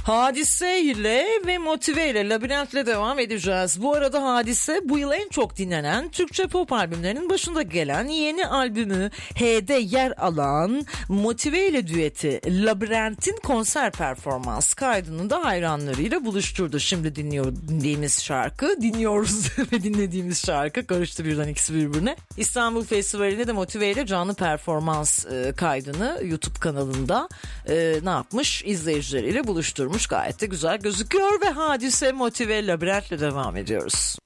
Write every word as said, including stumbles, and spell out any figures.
Hadise ile ve Motive ile Labirent'le devam edeceğiz. Bu arada Hadise bu yıl en çok dinlenen Türkçe pop albümlerinin başında gelen yeni albümü H'de yer alan Motive ile düeti Labirent'in konser performans kaydını da hayranlarıyla buluşturdu. Şimdi dinliyor, dinlediğimiz şarkı, dinliyoruz ve dinlediğimiz şarkı karıştı birden ikisi birbirine. İstanbul Festivali'nde de Motive ile canlı performans e, kaydını YouTube kanalında e, ne yapmış? İzleyicileriyle buluşturmuş. Gayet de güzel gözüküyor ve Hadise, Motive, Labirent'le devam ediyoruz.